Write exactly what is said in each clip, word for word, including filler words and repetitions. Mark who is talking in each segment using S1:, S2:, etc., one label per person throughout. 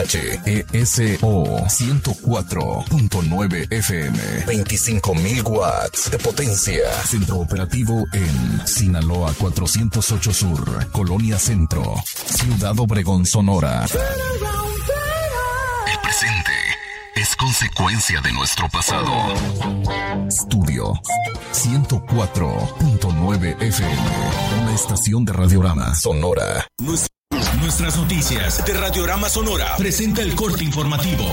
S1: H E S O ciento cuatro punto nueve F M, veinticinco mil watts de potencia. Centro operativo en Sinaloa cuatrocientos ocho Sur, Colonia Centro, Ciudad Obregón, Sonora. El presente es consecuencia de nuestro pasado. Estudio ciento cuatro punto nueve F M, una estación de Radiorama Sonora.
S2: Nuestras noticias de Radiorama Sonora presenta el corte informativo.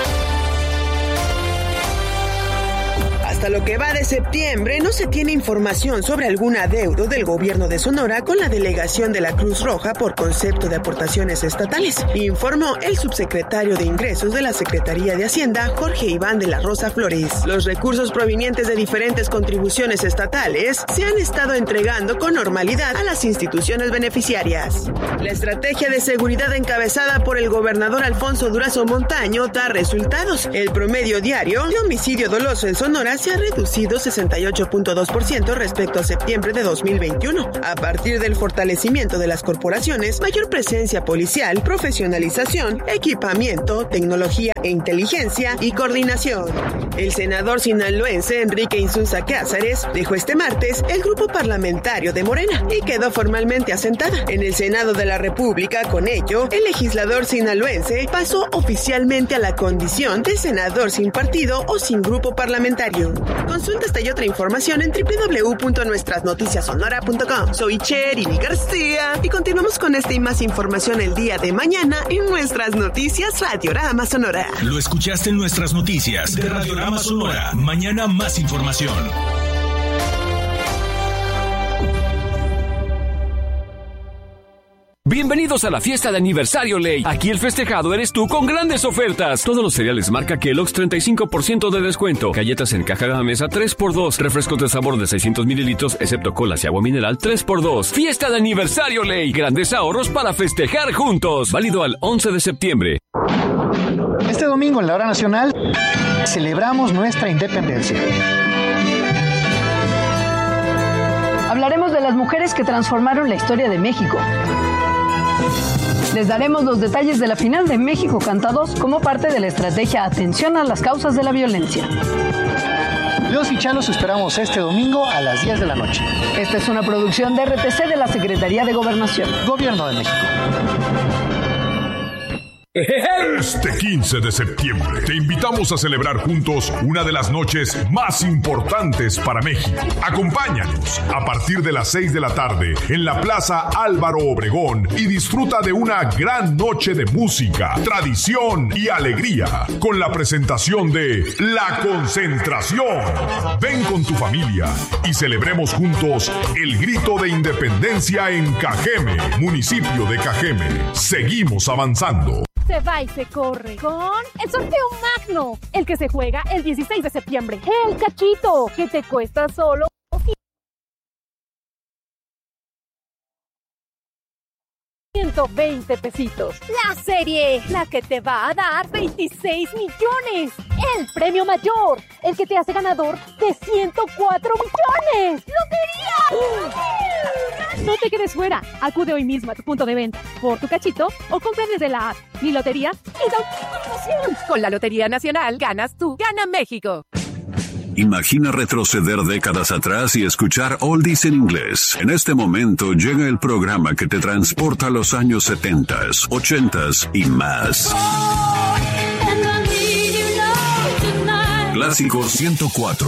S3: Hasta lo que va de septiembre, no se tiene información sobre algún adeudo del gobierno de Sonora con la delegación de la Cruz Roja por concepto de aportaciones estatales, informó el subsecretario de Ingresos de la Secretaría de Hacienda, Jorge Iván de la Rosa Flores. Los recursos provenientes de diferentes contribuciones estatales se han estado entregando con normalidad a las instituciones beneficiarias. La estrategia de seguridad encabezada por el gobernador Alfonso Durazo Montaño da resultados. El promedio diario de homicidio doloso en Sonora se ha reducido sesenta y ocho punto dos por ciento respecto a septiembre de dos mil veintiuno, a partir del fortalecimiento de las corporaciones, mayor presencia policial, profesionalización, equipamiento, tecnología e inteligencia y coordinación. El senador sinaloense Enrique Insunza Cázares dejó este martes el grupo parlamentario de Morena y quedó formalmente asentada en el Senado de la República. Con ello, el legislador sinaloense pasó oficialmente a la condición de senador sin partido o sin grupo parlamentario. Consulta esta y otra información en doble u doble u doble u punto nuestras noticias sonora punto com. Soy Cherini García y continuamos con esta y más información el día de mañana en nuestras noticias Radiorama Sonora.
S2: Lo escuchaste en nuestras noticias de Radiorama Sonora. Mañana más información.
S4: Bienvenidos a la fiesta de aniversario Ley. Aquí el festejado eres tú con grandes ofertas. Todos los cereales marca Kellogg's treinta y cinco por ciento de descuento. Galletas en caja Gamesa tres por dos. Refrescos de sabor de seiscientos mililitros, excepto colas y agua mineral tres por dos. Fiesta de aniversario Ley. Grandes ahorros para festejar juntos. Válido al once de septiembre.
S5: Este domingo en la hora nacional celebramos nuestra independencia.
S6: Hablaremos de las mujeres que transformaron la historia de México. Les daremos los detalles de la final de México Canta dos como parte de la estrategia Atención a las causas de la violencia.
S5: Los y Chalos esperamos este domingo a las diez de la noche.
S6: Esta es una producción de R T C de la Secretaría de Gobernación.
S5: Gobierno de México.
S7: Este quince de septiembre te invitamos a celebrar juntos una de las noches más importantes para México. Acompáñanos a partir de las seis de la tarde en la Plaza Álvaro Obregón y disfruta de una gran noche de música, tradición y alegría con la presentación de La Concentración. Ven con tu familia y celebremos juntos el grito de independencia en Cajeme, municipio de Cajeme. Seguimos avanzando.
S8: Se va y se corre con el sorteo magno, el que se juega el dieciséis de septiembre. El cachito, que te cuesta solo ciento veinte pesitos. La serie, la que te va a dar veintiséis millones. El premio mayor, el que te hace ganador de ciento cuatro millones. ¡Lotería! No te quedes fuera. Acude hoy mismo a tu punto de venta por tu cachito o compra desde la app. Mi lotería es autopromoción.
S9: Con la Lotería Nacional ganas tú, gana México.
S10: Imagina retroceder décadas atrás y escuchar oldies en inglés. En este momento llega el programa que te transporta a los años setentas, ochentas y más. Clásico ciento cuatro.